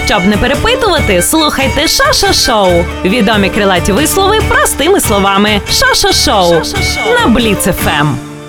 Щоб не перепитувати, слухайте Шаша Шоу. Відомі крилаті вислови простими словами. Шаша Шоу на Бліц ФМ.